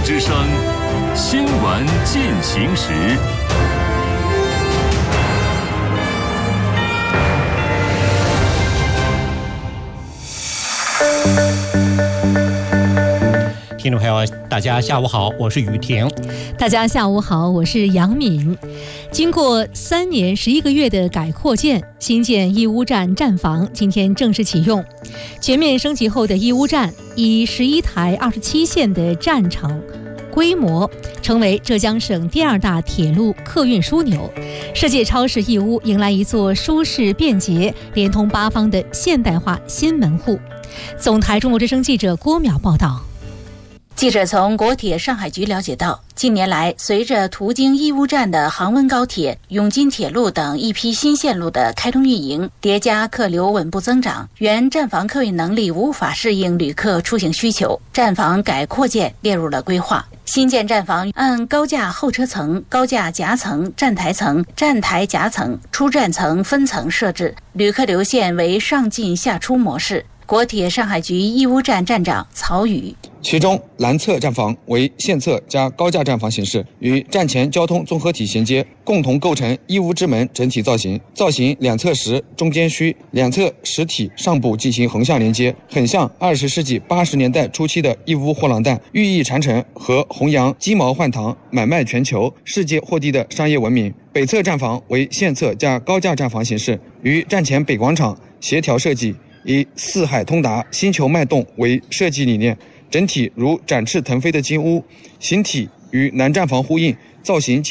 之声新闻进行时。 听众朋友，大家下午好，我是雨婷。 大家下午好，我是杨敏。经过3年11个月的改扩建，新建义乌站站房今天正式启用。全面升级后的义乌站以11台27线的站场规模，成为浙江省第2大铁路客运枢纽。世界超市义乌迎来一座舒适便捷、连通8方的现代化新门户。总台中国之声记者郭淼报道。 记者从国铁上海局了解到，近年来随着途经义乌站的杭温高铁、永金铁路等一批新线路的开通运营，叠加客流稳步增长，原站房客运能力无法适应旅客出行需求，站房改扩建列入了规划。新建站房按高架候车层、高架夹层、站台层、站台夹层、出站层分层设置，旅客流线为上进下出模式。国铁上海局义乌站站长曹宇， 其中南侧站房为线侧加高架站房形式，与站前交通综合体衔接，共同构成义乌之门整体造型。造型两侧实，中间虚，两侧实体上部进行横向连接，很像20世纪80年代初期的义乌货郎蛋，寓意传承和弘扬鸡毛换糖、买卖全球、世界货地的商业文明。北侧站房为线侧加高架站房形式，与站前北广场协调设计，以四海通达、星球脉动为设计理念，整体如展翅腾飞的金乌，形体与南站房呼应，造型